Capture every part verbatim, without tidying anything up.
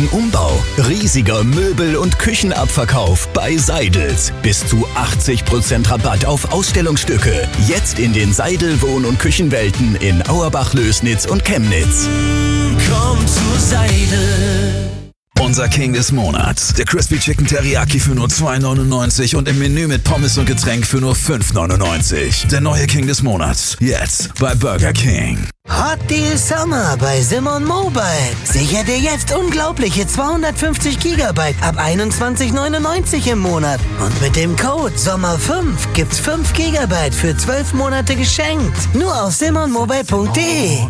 Umbau. Riesiger Möbel- und Küchenabverkauf bei Seidels. Bis zu achtzig Prozent Rabatt auf Ausstellungsstücke. Jetzt in den Seidel Wohn- und Küchenwelten in Auerbach, Lößnitz und Chemnitz. Komm zu Seidel. Unser King des Monats. Der Crispy Chicken Teriyaki für nur zwei neunundneunzig und im Menü mit Pommes und Getränk für nur fünf neunundneunzig. Der neue King des Monats. Jetzt bei Burger King. Hot Deal Summer bei Simon Mobile. Sicher dir jetzt unglaubliche zweihundertfünfzig Gigabyte ab einundzwanzig neunundneunzig im Monat. Und mit dem Code Sommer fünf gibt's fünf Gigabyte für zwölf Monate geschenkt. Nur auf simon mobile punkt de.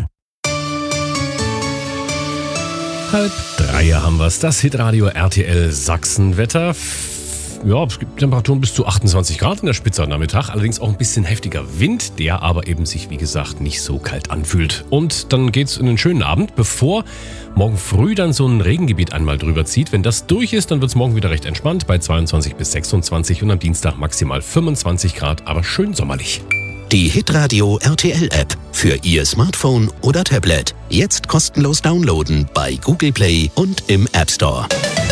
Halb drei haben wir's. Das Hitradio R T L Sachsenwetter. Ja, es gibt Temperaturen bis zu achtundzwanzig Grad in der Spitze am Nachmittag. Allerdings auch ein bisschen heftiger Wind, der aber eben sich, wie gesagt, nicht so kalt anfühlt. Und dann geht's in einen schönen Abend, bevor morgen früh dann so ein Regengebiet einmal drüber zieht. Wenn das durch ist, dann wird's morgen wieder recht entspannt bei zweiundzwanzig bis sechsundzwanzig und am Dienstag maximal fünfundzwanzig Grad, aber schön sommerlich. Die Hitradio R T L App für Ihr Smartphone oder Tablet. Jetzt kostenlos downloaden bei Google Play und im App Store.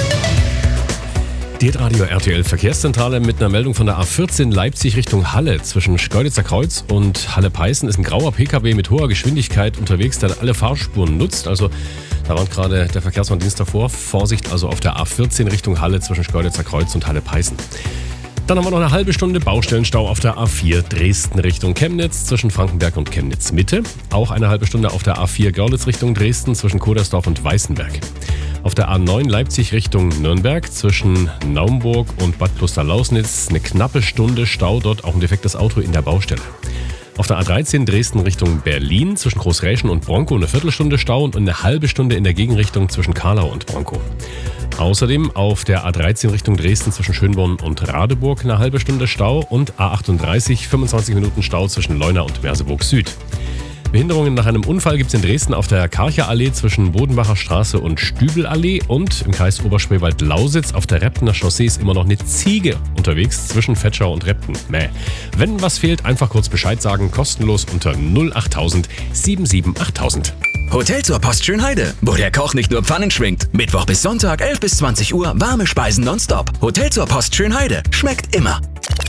Die Hitradio R T L Verkehrszentrale mit einer Meldung von der A vierzehn Leipzig Richtung Halle. Zwischen Schkeuditzer Kreuz und Halle-Peißen ist ein grauer P K W mit hoher Geschwindigkeit unterwegs, der alle Fahrspuren nutzt. Also da warnt gerade der Verkehrswarndienst davor. Vorsicht also auf der A vierzehn Richtung Halle zwischen Schkeuditzer Kreuz und Halle-Peißen. Dann haben wir noch eine halbe Stunde Baustellenstau auf der A vier Dresden Richtung Chemnitz zwischen Frankenberg und Chemnitz Mitte. Auch eine halbe Stunde auf der A vier Görlitz Richtung Dresden zwischen Kodersdorf und Weißenberg. Auf der A neun Leipzig Richtung Nürnberg zwischen Naumburg und Bad Klosterlausnitz eine knappe Stunde Stau, dort auch ein defektes Auto in der Baustelle. Auf der A dreizehn Dresden Richtung Berlin zwischen Großräschen und Bronkow eine Viertelstunde Stau und eine halbe Stunde in der Gegenrichtung zwischen Karlau und Bronkow. Außerdem auf der A dreizehn Richtung Dresden zwischen Schönborn und Radeburg eine halbe Stunde Stau und A achtunddreißig fünfundzwanzig Minuten Stau zwischen Leuna und Merseburg Süd. Behinderungen nach einem Unfall gibt es in Dresden auf der Karcher-Allee zwischen Bodenbacher Straße und Stübelallee und im Kreis Oberspreewald-Lausitz auf der Reptener Chaussee ist immer noch eine Ziege unterwegs zwischen Vetschau und Repten. Mäh. Wenn was fehlt, einfach kurz Bescheid sagen, kostenlos unter null achttausend siebenundsiebzig achttausend. Hotel zur Post Schönheide, wo der Koch nicht nur Pfannen schwingt. Mittwoch bis Sonntag, elf bis zwanzig Uhr, warme Speisen nonstop. Hotel zur Post Schönheide, schmeckt immer.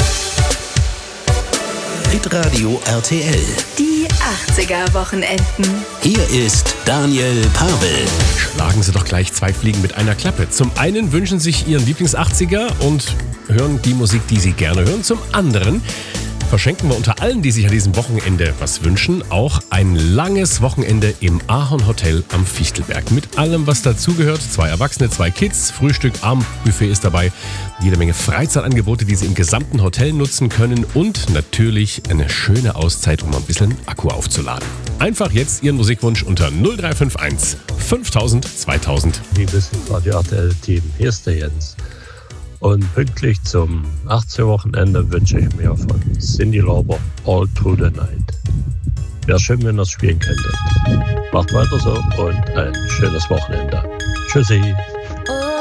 Hitradio R T L. Die achtziger-Wochenenden. Hier ist Daniel Pavel. Schlagen Sie doch gleich zwei Fliegen mit einer Klappe. Zum einen wünschen Sie sich Ihren Lieblings-achtziger und hören die Musik, die Sie gerne hören. Zum anderen verschenken wir unter allen, die sich an diesem Wochenende was wünschen, auch ein langes Wochenende im Ahorn Hotel am Fichtelberg. Mit allem, was dazugehört. Zwei Erwachsene, zwei Kids, Frühstück, Abendbuffet ist dabei. Jede Menge Freizeitangebote, die Sie im gesamten Hotel nutzen können. Und natürlich eine schöne Auszeit, um ein bisschen Akku aufzuladen. Einfach jetzt Ihren Musikwunsch unter null drei fünf eins fünftausend zweitausend. Liebes Radio R T L-Team, hier ist der Jens. Und pünktlich zum achtziger-Wochenende wünsche ich mir von Cyndi Lauper All Through the Night. Wäre schön, wenn ihr das spielen könntet. Macht weiter so und ein schönes Wochenende. Tschüssi.